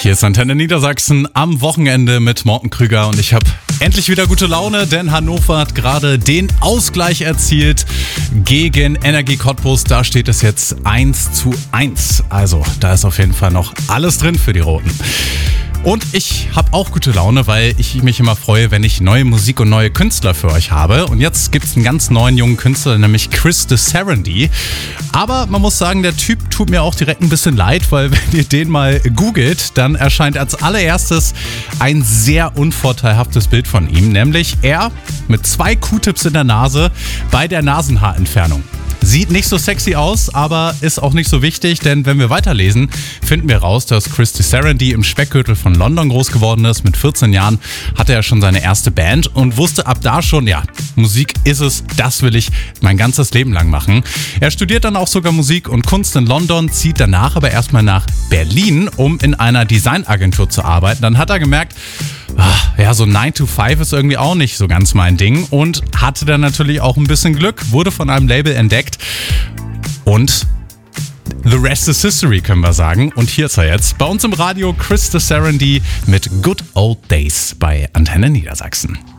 Hier ist Antenne Niedersachsen am Wochenende mit Morten Krüger und ich habe endlich wieder gute Laune, denn Hannover hat gerade den Ausgleich erzielt gegen Energie Cottbus. Da steht es jetzt 1:1. Also da ist auf jeden Fall noch alles drin für die Roten. Und ich habe auch gute Laune, weil ich mich immer freue, wenn ich neue Musik und neue Künstler für euch habe. Und jetzt gibt es einen ganz neuen jungen Künstler, nämlich Chris Serendy. Aber man muss sagen, der Typ tut mir auch direkt ein bisschen leid, weil wenn ihr den mal googelt, dann erscheint als allererstes ein sehr unvorteilhaftes Bild von ihm. Nämlich er mit 2 Q-Tips in der Nase bei der Nasenhaarentfernung. Sieht nicht so sexy aus, aber ist auch nicht so wichtig, denn wenn wir weiterlesen, finden wir raus, dass Chris Serendy im Speckgürtel von London groß geworden ist. Mit 14 Jahren hatte er schon seine erste Band und wusste ab da schon, ja, Musik ist es, das will ich mein ganzes Leben lang machen. Er studiert dann auch sogar Musik und Kunst in London, zieht danach aber erstmal nach Berlin, um in einer Designagentur zu arbeiten. Dann hat er gemerkt, ja, so 9 to 5 ist irgendwie auch nicht so ganz mein Ding und hatte dann natürlich auch ein bisschen Glück, wurde von einem Label entdeckt und the rest is history, können wir sagen. Und hier ist er jetzt bei uns im Radio, Chris Serendy mit Good Old Days bei Antenne Niedersachsen.